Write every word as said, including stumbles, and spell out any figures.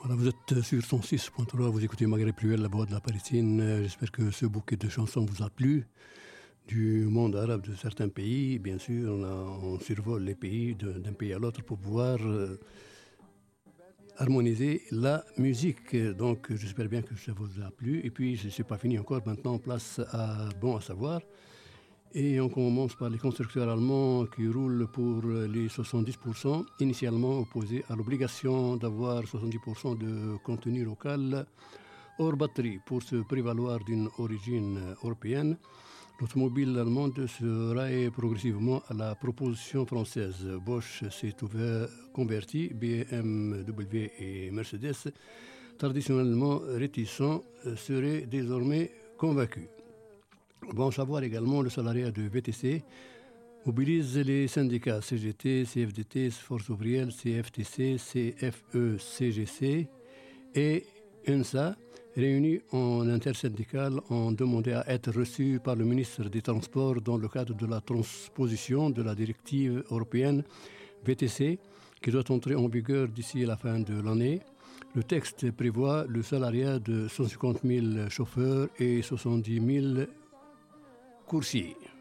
Voilà, vous êtes sur cent six point trois, vous écoutez Maghreb Pluel, la voix de la Palestine. J'espère que ce bouquet de chansons vous a plu. Du monde arabe de certains pays, bien sûr, on, a, on survole les pays de, d'un pays à l'autre pour pouvoir euh, harmoniser la musique. Donc, j'espère bien que ça vous a plu. Et puis, je ne suis pas fini encore. Maintenant, place à bon à savoir. Et on commence par les constructeurs allemands qui roulent pour les soixante-dix pour cent, initialement opposés à l'obligation d'avoir soixante-dix pour cent de contenu local hors batterie pour se prévaloir d'une origine européenne. L'automobile allemande se raille progressivement à la proposition française. Bosch s'est ouvert, converti, B M W et Mercedes, traditionnellement réticents, seraient désormais convaincus. Bon savoir également, le salariat de V T C mobilise les syndicats C G T, C F D T, Force ouvrière, C F T C, C F E C G C et U N S A, réunis en intersyndicale, ont demandé à être reçus par le ministre des Transports dans le cadre de la transposition de la directive européenne V T C qui doit entrer en vigueur d'ici la fin de l'année. Le texte prévoit le salariat de cent cinquante mille chauffeurs et soixante-dix mille coursiers.